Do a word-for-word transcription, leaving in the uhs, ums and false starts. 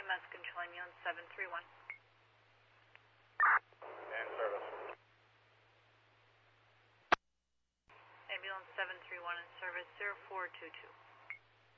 S control ambulance seven three one. And service. Ambulance seven three one in service zero four two two.